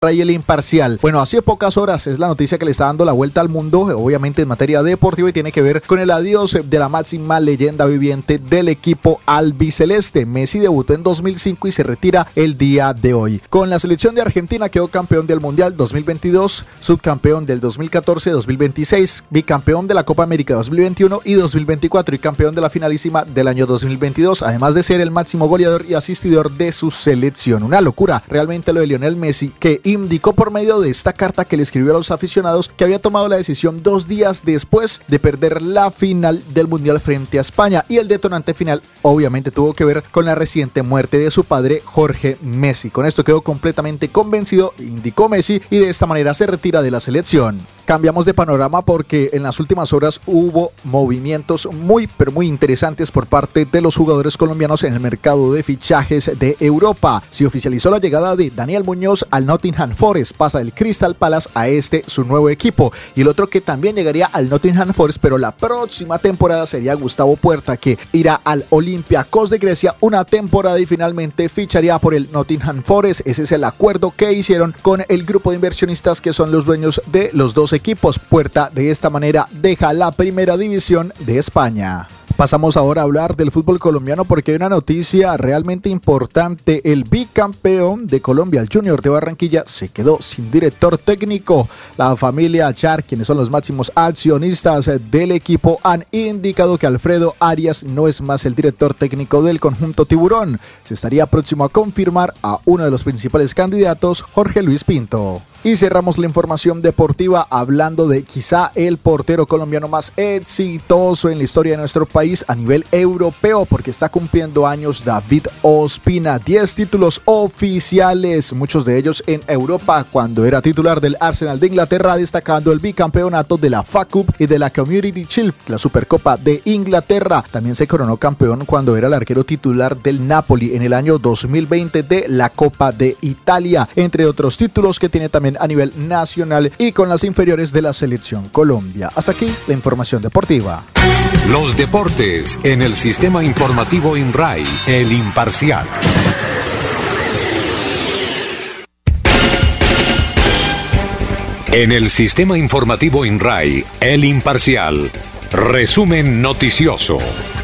y el Imparcial. Bueno, hace pocas horas es la noticia que le está dando la vuelta al mundo, obviamente en materia deportiva, y tiene que ver con el adiós de la máxima leyenda viviente del equipo albiceleste. Messi debutó en 2005 y se retira el día de hoy. Con la selección de Argentina quedó campeón del Mundial 2022, subcampeón del 2014-2026, bicampeón de la Copa América 2021 y 2024 y campeón de la finalísima del año 2022, además de ser el máximo goleador y asistidor de su selección. Una locura realmente lo de Lionel Messi, que indicó por medio de esta carta que le escribió a los aficionados que había tomado la decisión 2 días después de perder la final del Mundial frente a España, y el detonante final obviamente tuvo que ver con la reciente muerte de su padre Jorge Messi. Con esto quedó completamente convencido, indicó Messi, y de esta manera se retira de la selección. Cambiamos de panorama porque en las últimas horas hubo movimientos muy interesantes por parte de los jugadores colombianos en el mercado de fichajes de Europa. Se oficializó la llegada de Daniel Muñoz al Nottingham Forest, pasa del Crystal Palace a su nuevo equipo, y el otro que también llegaría al Nottingham Forest pero la próxima temporada sería Gustavo Puerta, que irá al Olympiacos de Grecia una temporada y finalmente ficharía por el Nottingham Forest. Ese es el acuerdo que hicieron con el grupo de inversionistas que son los dueños de los dos equipos. Puerta de esta manera deja la primera división de España. Pasamos ahora a hablar del fútbol colombiano porque hay una noticia realmente importante. El bicampeón de Colombia, el Junior de Barranquilla, se quedó sin director técnico. La familia Char, quienes son los máximos accionistas del equipo, han indicado que Alfredo Arias no es más el director técnico del conjunto tiburón. Se estaría próximo a confirmar a uno de los principales candidatos, Jorge Luis Pinto. Y cerramos la información deportiva hablando de quizá el portero colombiano más exitoso en la historia de nuestro país a nivel europeo, porque está cumpliendo años David Ospina. 10 títulos oficiales, muchos de ellos en Europa, cuando era titular del Arsenal de Inglaterra, destacando el bicampeonato de la FA Cup y de la Community Shield, la Supercopa de Inglaterra. También se coronó campeón cuando era el arquero titular del Napoli en el año 2020 de la Copa de Italia, entre otros títulos que tiene también a nivel nacional y con las inferiores de la selección Colombia. Hasta aquí la información deportiva. Los deportes en el sistema informativo INRAI, el Imparcial. En el sistema informativo INRAI, el Imparcial, resumen noticioso.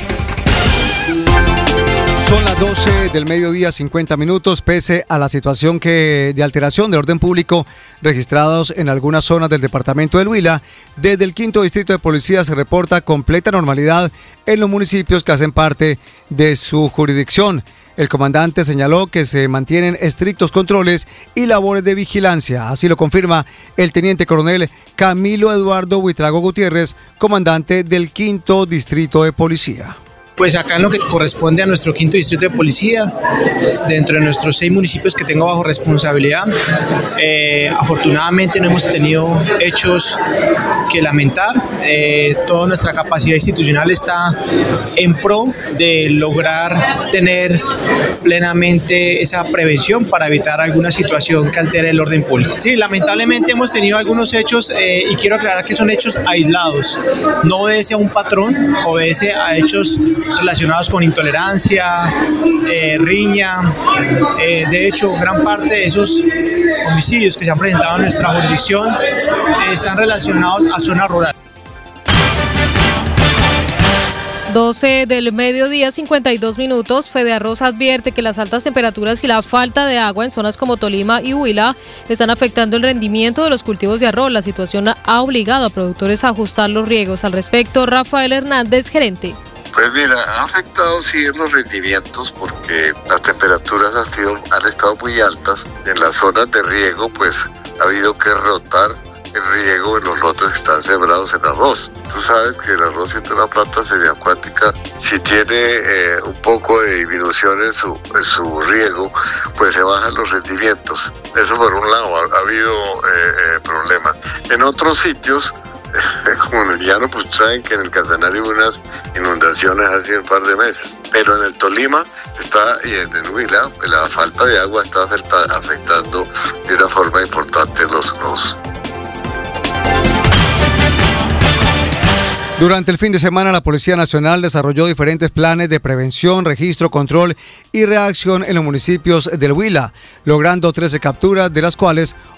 Son las 12 del mediodía, 50 minutos, pese a la situación de alteración del orden público registrados en algunas zonas del departamento del Huila. Desde el 5º Distrito de Policía se reporta completa normalidad en los municipios que hacen parte de su jurisdicción. El comandante señaló que se mantienen estrictos controles y labores de vigilancia. Así lo confirma el teniente coronel Camilo Eduardo Buitrago Gutiérrez, comandante del 5º Distrito de Policía. Pues acá en lo que corresponde a nuestro 5º Distrito de Policía, dentro de nuestros 6 municipios que tengo bajo responsabilidad, afortunadamente no hemos tenido hechos que lamentar. Toda nuestra capacidad institucional está en pro de lograr tener plenamente esa prevención para evitar alguna situación que altere el orden público. Sí, lamentablemente hemos tenido algunos hechos y quiero aclarar que son hechos aislados, no obedece a un patrón, obedece a hechos relacionados con intolerancia, riña. De hecho, gran parte de esos homicidios que se han presentado en nuestra jurisdicción están relacionados a zonas rurales. 12 del mediodía, 52 minutos. Fedearroz advierte que las altas temperaturas y la falta de agua en zonas como Tolima y Huila están afectando el rendimiento de los cultivos de arroz. La situación ha obligado a productores a ajustar los riegos. Al respecto, Rafael Hernández, gerente. Pues mira, ha afectado sí en los rendimientos porque las temperaturas han estado muy altas. En las zonas de riego pues ha habido que rotar el riego en los lotes que están sembrados en arroz. Tú sabes que el arroz, siendo una planta semiacuática, si tiene un poco de disminución en su riego, pues se bajan los rendimientos. Eso por un lado, ha habido problemas. En otros sitios, como en el llano, pues saben que en el Casanare hubo unas inundaciones hace un par de meses, pero en el Tolima y en el Huila la falta de agua está afectando de una forma importante los Durante el fin de semana, la Policía Nacional desarrolló diferentes planes de prevención, registro, control y reacción en los municipios del Huila, logrando 13 capturas, de las cuales